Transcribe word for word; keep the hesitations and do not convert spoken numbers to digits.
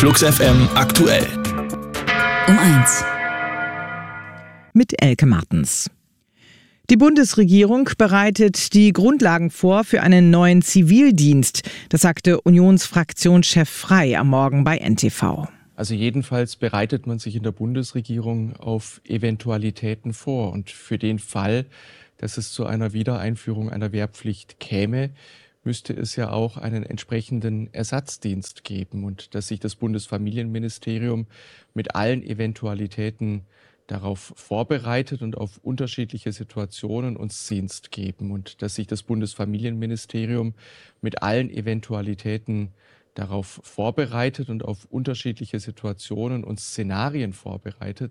Flux F M aktuell. Um eins. Mit Elke Martens. Die Bundesregierung bereitet die Grundlagen vor für einen neuen Zivildienst. Das sagte Unionsfraktionschef Frey am Morgen bei N T V. Also jedenfalls bereitet man sich in der Bundesregierung auf Eventualitäten vor. Und für den Fall, dass es zu einer Wiedereinführung einer Wehrpflicht käme, müsste es ja auch einen entsprechenden Ersatzdienst geben und dass sich das Bundesfamilienministerium mit allen Eventualitäten darauf vorbereitet und auf unterschiedliche Situationen uns Dienst geben und dass sich das Bundesfamilienministerium mit allen Eventualitäten darauf vorbereitet und auf unterschiedliche Situationen und Szenarien vorbereitet,